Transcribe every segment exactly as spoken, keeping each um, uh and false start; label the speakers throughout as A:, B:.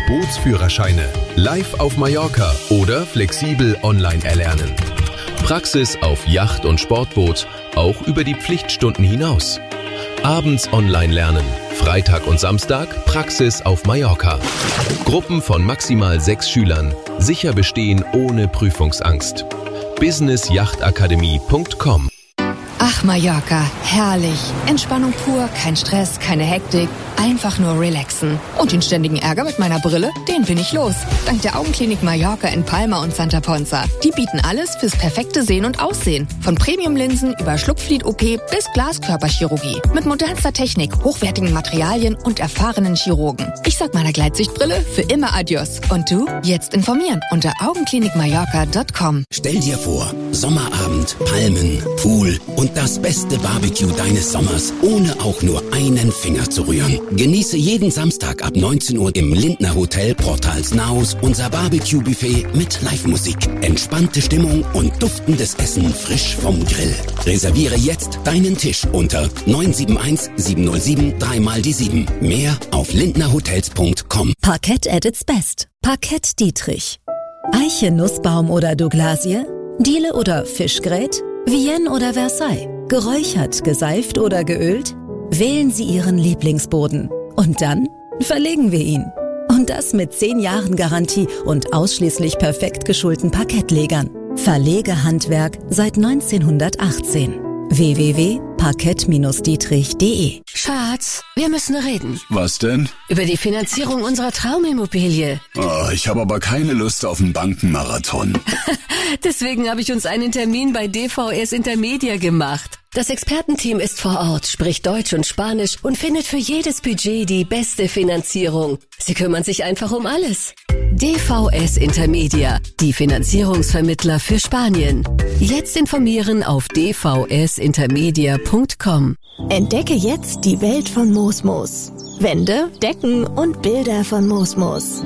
A: Bootsführerscheine, live auf Mallorca oder flexibel online erlernen. Praxis auf Yacht- und Sportboot, auch über die Pflichtstunden hinaus. Abends online lernen, Freitag und Samstag Praxis auf Mallorca. Gruppen von maximal sechs Schülern, sicher bestehen ohne Prüfungsangst. business yacht akademie punkt com.
B: Ach, Mallorca, herrlich. Entspannung pur, kein Stress, keine Hektik. Einfach nur relaxen. Und den ständigen Ärger mit meiner Brille, den bin ich los. Dank der Augenklinik Mallorca in Palma und Santa Ponza. Die bieten alles fürs perfekte Sehen und Aussehen. Von Premium-Linsen über Schlupflid-O P bis Glaskörperchirurgie. Mit modernster Technik, hochwertigen Materialien und erfahrenen Chirurgen. Ich sag meiner Gleitsichtbrille für immer Adios. Und du? Jetzt informieren unter augenklinik mallorca punkt com.
C: Stell dir vor, Sommerabend, Palmen, Pool und das beste Barbecue deines Sommers, ohne auch nur einen Finger zu rühren. Genieße jeden Samstag ab neunzehn Uhr im Lindner Hotel Portals Naus unser Barbecue-Buffet mit Live-Musik, entspannte Stimmung und duftendes Essen frisch vom Grill. Reserviere jetzt deinen Tisch unter neun sieben eins sieben null sieben drei mal die sieben. Mehr auf lindnerhotels punkt com.
D: Parkett at its best. Parkett Dietrich. Eiche, Nussbaum oder Douglasie? Diele oder Fischgrät? Vienne oder Versailles? Geräuchert, geseift oder geölt? Wählen Sie Ihren Lieblingsboden. Und dann verlegen wir ihn. Und das mit zehn Jahren Garantie und ausschließlich perfekt geschulten Parkettlegern. Verlegehandwerk seit neunzehnhundertachtzehn. w w w punkt parkett dietrich punkt de.
E: Schatz, wir müssen reden.
F: Was denn?
E: Über die Finanzierung unserer Traumimmobilie.
F: Oh, ich habe aber keine Lust auf einen Bankenmarathon.
E: Deswegen habe ich uns einen Termin bei D V S Intermedia gemacht. Das Expertenteam ist vor Ort, spricht Deutsch und Spanisch und findet für jedes Budget die beste Finanzierung. Sie kümmern sich einfach um alles. D V S Intermedia, die Finanzierungsvermittler für Spanien. Jetzt informieren auf d v s intermedia punkt com.
G: Entdecke jetzt die Welt von Mosmos. Wände, Decken und Bilder von Mosmos.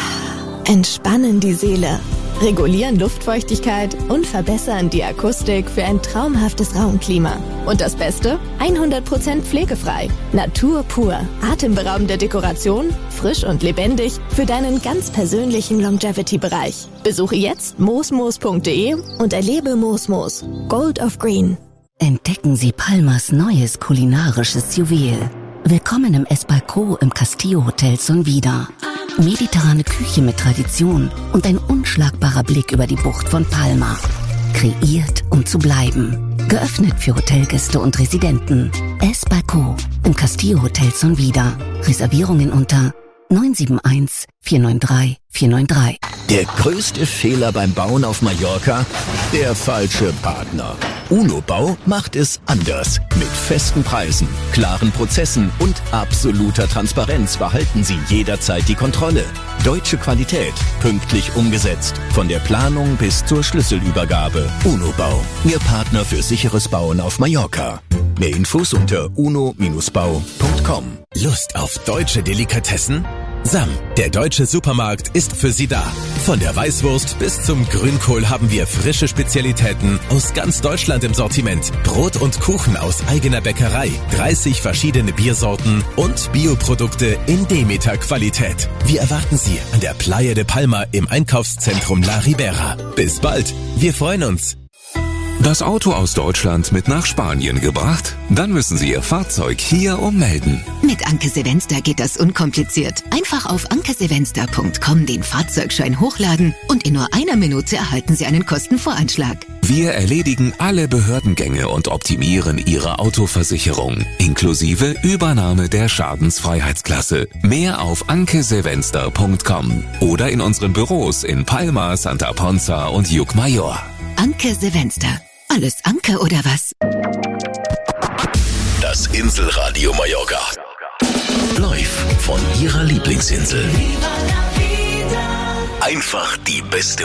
G: Entspannen die Seele, regulieren Luftfeuchtigkeit und verbessern die Akustik für ein traumhaftes Raumklima. Und das Beste? hundert Prozent pflegefrei. Natur pur. Atemberaubende Dekoration, frisch und lebendig für deinen ganz persönlichen Longevity-Bereich. Besuche jetzt mosmos punkt de und erlebe Mosmos. Gold of Green.
D: Entdecken Sie Palmas neues kulinarisches Juwel. Willkommen im Esbalco im Castillo Hotel Sonvida. Mediterrane Küche mit Tradition und ein unschlagbarer Blick über die Bucht von Palma. Kreiert, um zu bleiben. Geöffnet für Hotelgäste und Residenten. Esbalco im Castillo Hotel Sonvida. Reservierungen unter neun sieben eins vier neun drei vier neun drei.
H: Der größte Fehler beim Bauen auf Mallorca? Der falsche Partner. UNO-Bau macht es anders. Mit festen Preisen, klaren Prozessen und absoluter Transparenz behalten Sie jederzeit die Kontrolle. Deutsche Qualität, pünktlich umgesetzt. Von der Planung bis zur Schlüsselübergabe. UNO-Bau, Ihr Partner für sicheres Bauen auf Mallorca. Mehr Infos unter uno Bindestrich bau punkt com.
I: Lust auf deutsche Delikatessen? Sam, der deutsche Supermarkt, ist für Sie da. Von der Weißwurst bis zum Grünkohl haben wir frische Spezialitäten aus ganz Deutschland im Sortiment. Brot und Kuchen aus eigener Bäckerei, dreißig verschiedene Biersorten und Bioprodukte in Demeter-Qualität. Wir erwarten Sie an der Playa de Palma im Einkaufszentrum La Ribera. Bis bald, wir freuen uns.
J: Das Auto aus Deutschland mit nach Spanien gebracht? Dann müssen Sie Ihr Fahrzeug hier ummelden.
K: Mit Anke Sevenster geht das unkompliziert. Einfach auf anke sevenster punkt com den Fahrzeugschein hochladen und in nur einer Minute erhalten Sie einen Kostenvoranschlag.
J: Wir erledigen alle Behördengänge und optimieren Ihre Autoversicherung, inklusive Übernahme der Schadensfreiheitsklasse. Mehr auf anke sevenster punkt com oder in unseren Büros in Palma, Santa Ponza und Llucmajor.
K: Anke Sevenster. Alles Anke oder was?
C: Das Inselradio Mallorca. Live von Ihrer Lieblingsinsel. Einfach die beste